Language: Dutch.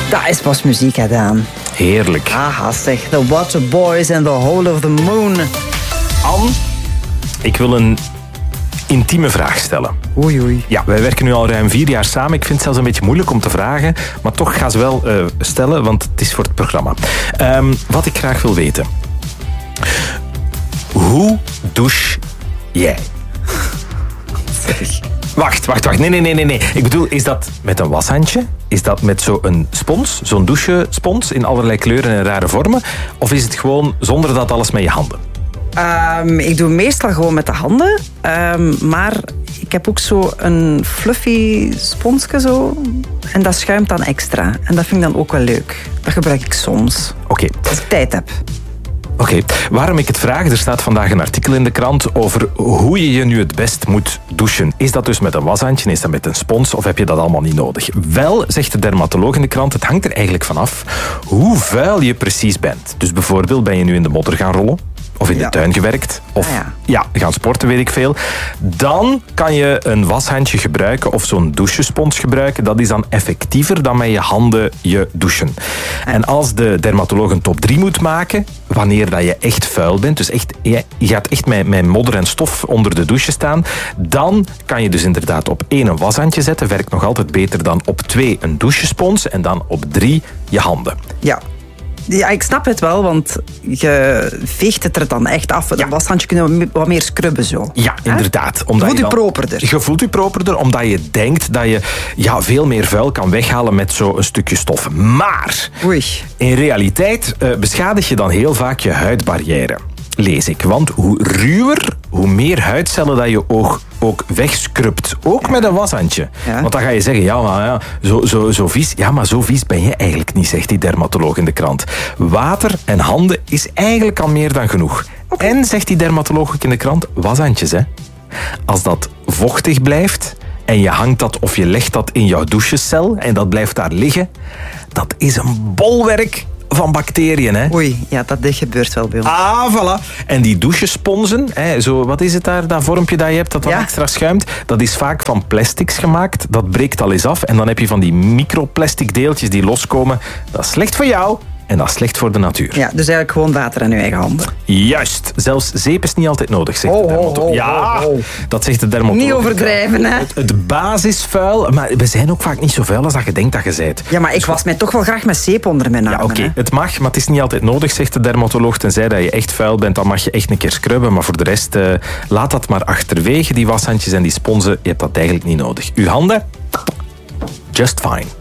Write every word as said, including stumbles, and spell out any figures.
Dat is pas muziek, hè, Daan. Heerlijk. Aha, zeg. The Water Boys and the Hole of the Moon. Anne, ik wil een intieme vraag stellen. Oei, oei. Ja, wij werken nu al ruim vier jaar samen. Ik vind het zelfs een beetje moeilijk om te vragen, maar toch ga ze wel uh, stellen, want het is voor het programma. Um, wat ik graag wil weten. Hoe douche jij? Zeg. Wacht, wacht, wacht. Nee, nee, nee, nee, nee. Ik bedoel, is dat met een washandje? Is dat met zo'n spons? Zo'n douchespons in allerlei kleuren en rare vormen? Of is het gewoon zonder dat alles met je handen? Um, ik doe meestal gewoon met de handen. Um, maar ik heb ook zo een fluffy sponsje zo. En dat schuimt dan extra. En dat vind ik dan ook wel leuk. Dat gebruik ik soms. Oké. Okay. Als ik tijd heb. Oké, okay. Waarom ik het vraag, er staat vandaag een artikel in de krant over hoe je je nu het best moet douchen. Is dat dus met een washandje, is dat met een spons of heb je dat allemaal niet nodig? Wel, zegt de dermatoloog in de krant, het hangt er eigenlijk vanaf hoe vuil je precies bent. Dus bijvoorbeeld ben je nu in de modder gaan rollen, of in de ja. tuin gewerkt, of ah, ja. ja, gaan sporten, weet ik veel. Dan kan je een washandje gebruiken of zo'n douchespons gebruiken. Dat is dan effectiever dan met je handen je douchen. Ah. En als de dermatoloog een top drie moet maken, wanneer dat je echt vuil bent, dus echt, je gaat echt met, met modder en stof onder de douche staan, dan kan je dus inderdaad op één een washandje zetten. Werkt nog altijd beter dan op twee een douchespons en dan op drie je handen. Ja. Ja, ik snap het wel, want je veegt het er dan echt af. Een ja. washandje kunnen we wat meer scrubben zo. Ja, inderdaad. Omdat je voelt je, je dan, properder. Je voelt je properder, omdat je denkt dat je ja, veel meer vuil kan weghalen met zo'n stukje stof. Maar Oei. in realiteit uh, beschadig je dan heel vaak je huidbarrière. Lees ik. Want hoe ruwer, hoe meer huidcellen dat je oog ook wegscrubt. Ook ja. met een washandje. Ja. Want dan ga je zeggen, ja, maar ja, zo, zo, zo vies. Ja, maar zo vies ben je eigenlijk niet, zegt die dermatoloog in de krant. Water en handen is eigenlijk al meer dan genoeg. Okay. En, zegt die dermatoloog ook in de krant, washandjes, hè. Als dat vochtig blijft en je hangt dat of je legt dat in jouw douchecel en dat blijft daar liggen, dat is een bolwerk van bacteriën, hè? Oei, ja, dat gebeurt wel bij ons. Ah, voilà. En die douchesponsen, hè, zo, wat is het daar, dat vormpje dat je hebt dat dan ja. extra schuimt, dat is vaak van plastics gemaakt. Dat breekt al eens af en dan heb je van die microplastic deeltjes die loskomen. Dat is slecht voor jou en dat is slecht voor de natuur. Ja, dus eigenlijk gewoon water aan je eigen handen. Juist. Zelfs zeep is niet altijd nodig, zegt oh, de dermatoloog. Oh, oh, ja, oh, oh. dat zegt de dermatoloog. Niet overdrijven, hè? Het, het basisvuil, maar we zijn ook vaak niet zo vuil als dat je denkt dat je bent. Ja, maar ik was mij toch wel graag met zeep onder mijn armen. Ja, oké, okay. Het mag, maar het is niet altijd nodig, zegt de dermatoloog. Tenzij dat je echt vuil bent, dan mag je echt een keer scrubben. Maar voor de rest, uh, laat dat maar achterwege, die washandjes en die sponsen. Je hebt dat eigenlijk niet nodig. Uw handen, just fine.